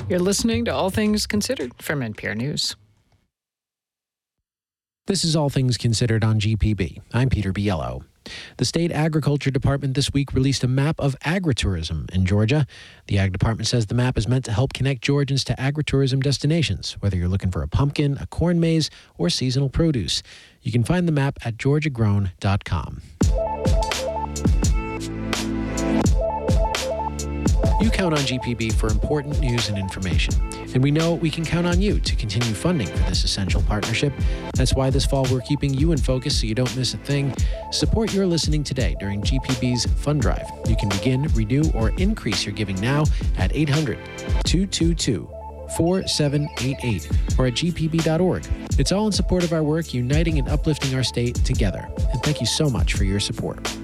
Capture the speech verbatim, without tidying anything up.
You're listening to All Things Considered from N P R News. This is All Things Considered on G P B. I'm Peter Biello. The State Agriculture Department this week released a map of agritourism in Georgia. The Ag Department says the map is meant to help connect Georgians to agritourism destinations, whether you're looking for a pumpkin, a corn maze, or seasonal produce. You can find the map at georgia grown dot com. You count on G P B for important news and information, and we know we can count on you to continue funding for this essential partnership. That's why this fall we're keeping you in focus so you don't miss a thing. Support your listening today during G P B's Fund Drive. You can begin, renew, or increase your giving now at eight hundred, two two two, four seven eight eight or at g p b dot org. It's all in support of our work, uniting and uplifting our state together. And thank you so much for your support.